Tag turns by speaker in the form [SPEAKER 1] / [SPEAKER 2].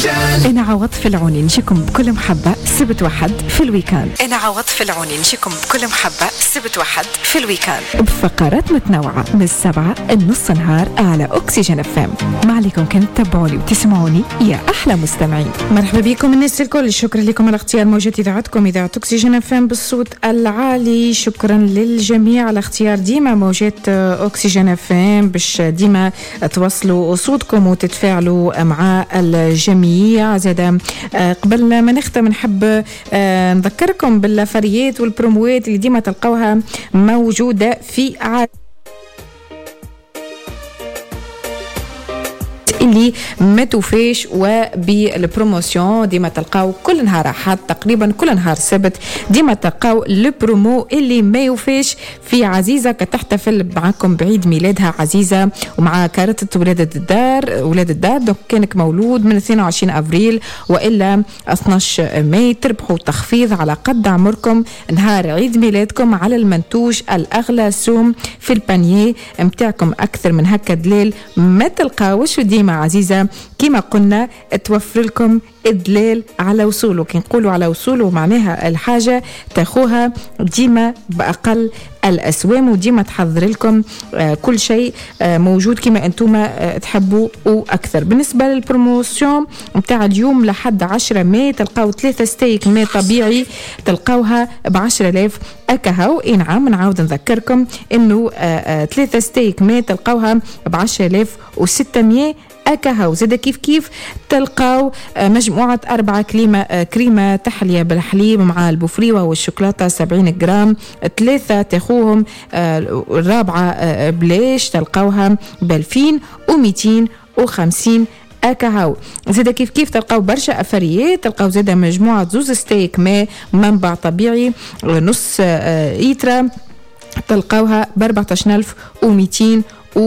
[SPEAKER 1] أنا عوض في العوني نجيكم بكل محبة سبت واحد في الويكاند. أنا عوض في العوني نجيكم بكل محبة سبت واحد في الويكاند بفقرات متنوعة من 7 النص نهار على أكسجين FM. ما عليكم كان تتابعوني وتسمعوني يا أحلى مستمعين.
[SPEAKER 2] مرحبا بكم الناس الكل. شكرا لكم على اختيار موجة إذاعتكم إذاعة أكسجين FM بالصوت العالي. شكرا للجميع على اختيار ديما موجة أكسجين FM باش ديما توصلوا صوتكم وتتفاعلوا مع الجميع. زادا قبل ما نختم نحب نذكركم بالفريات والبروموات اللي ديما تلقوها موجودة في اللي ما توفيش وبالبروموسيون. ديما تلقاو كل نهار أحد تقريبا كل نهار سبت ديما تلقاو البرومو اللي ما يوفيش في عزيزة كتحتفل معكم بعيد ميلادها عزيزة ومع كارتة ولاد الدار دونك كانك مولود من 22 أفريل وإلا 12 ماي تربحوا تخفيض على قد عمركم نهار عيد ميلادكم على المنتوج الأغلى سوم في البانيه متاعكم. أكثر من هكا دليل ما تلقاوش. وديما عزيزة كما قلنا توفر لكم إدلال على وصوله. كي نقولوا على وصوله معناها الحاجة تاخوها ديما بأقل الأسوام وديما تحضر لكم كل شيء موجود كما أنتم تحبوا وأكثر. بالنسبة للبروموسيون متاع اليوم لحد 10 ماي تلقاو 3 ستيك ماء طبيعي تلقاوها ب10,000 أكهو. نعم نعاود نذكركم إنه 3 ستيك ماء تلقاوها ب10,600 أكهو. زاد كيف تلقاو مجموعة 4 كريمة تحلية بالحليب مع البوفريوة والشوكولاتة 70 جرام 3 تاخوهم. الرابعة بلاش تلقاوها ب2250 أكهو. زاد كيف تلقاو برشا أفريات. تلقاو زاد مجموعة زوز ستيك ماء منبع طبيعي نص إيترا تلقاوها ب14,200